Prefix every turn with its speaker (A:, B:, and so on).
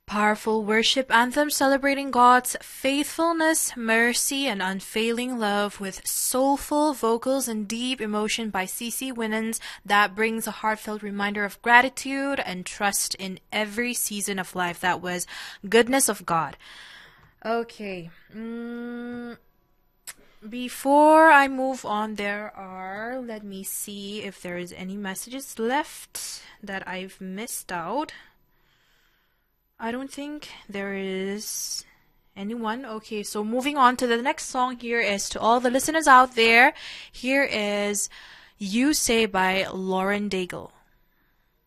A: Powerful worship anthem celebrating God's faithfulness, mercy, and unfailing love with soulful vocals and deep emotion by CeCe Winans that brings a heartfelt reminder of gratitude and trust in every season of life. That was Goodness of God. Okay. Before I move on, let me see if there is any messages left that I've missed out. I don't think there is anyone. Okay, so moving on to the next song here is to all the listeners out there. Here is You Say by Lauren Daigle.